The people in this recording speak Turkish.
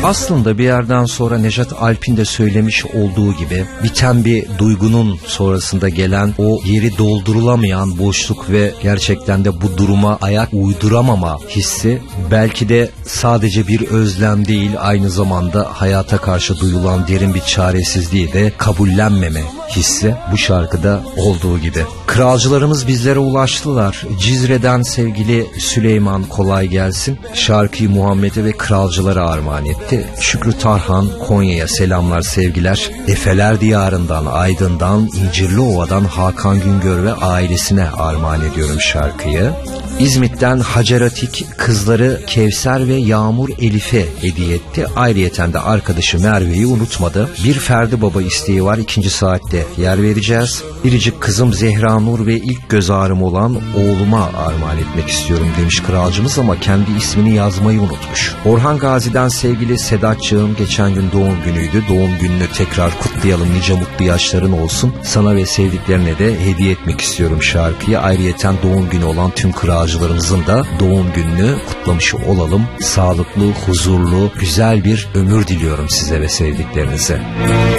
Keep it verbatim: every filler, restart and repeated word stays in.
Aslında bir yerden sonra Nejat Alp'in de söylemiş olduğu gibi biten bir duygunun sonrasında gelen o yeri doldurulamayan boşluk ve gerçekten de bu duruma ayak uyduramama hissi belki de sadece bir özlem değil, aynı zamanda hayata karşı duyulan derin bir çaresizliği de kabullenmeme hissi bu şarkıda olduğu gibi. Kralcılarımız bizlere ulaştılar. Cizre'den sevgili Süleyman kolay gelsin. Şarkıyı Muhammed'e ve kralcılara armağan etti. Şükrü Tarhan Konya'ya selamlar sevgiler. Efeler diyarından Aydın'dan İncirliova'dan Hakan Güngör ve ailesine armağan ediyorum şarkıyı. İzmit'ten Hacer Atik kızları Kevser ve Yağmur Elif'e hediye etti. Ayrıyeten de arkadaşı Merve'yi unutmadı. Bir Ferdi Baba isteği var, ikinci saatte yer vereceğiz. Biricik kızım Zehra Nur ve ilk göz ağrım olan oğluma armağan etmek istiyorum demiş kralcımız ama kendi ismini yazmayı unutmuş. Orhan Gazi'den sevgili Sedatçığım, geçen gün doğum günüydü. Doğum gününü tekrar kutlayalım, nice mutlu yaşların olsun. Sana ve sevdiklerine de hediye etmek istiyorum şarkıyı. Ayrıyeten doğum günü olan tüm kralcılarımızın da doğum gününü kutlamış olalım. Sağlıklı, huzurlu, güzel bir ömür diliyorum size ve sevdiklerinize.